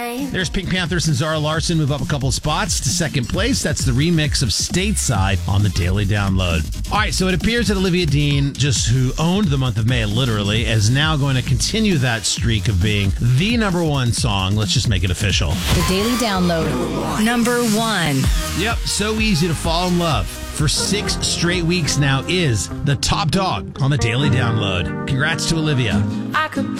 time. There's Pink Panthers and Zara Larsson move up a couple spots to second place. That's the remix of Stateside on the Daily Download. All right, so it appears that Olivia Dean, who owned the month of May literally, is now going to continue that streak of being the number one song. Let's just make it official. The Daily Download. Number one. Yep, so easy to fall in love. For 6 straight weeks now is the top dog on the Daily Download. Congrats to Olivia. I could